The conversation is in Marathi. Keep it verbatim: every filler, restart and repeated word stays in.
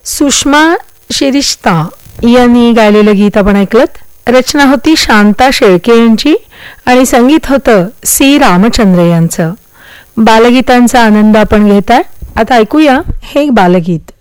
सुषमा शिरिष्ता यांनी गायलेलं गीत आपण ऐकलं. रचना होती शांता शेळके यांची आणि संगीत होतं सी रामचंद्र यांचं. बालगीतांचा आनंद आपण घेताय. आता ऐकूया हे बालगीत.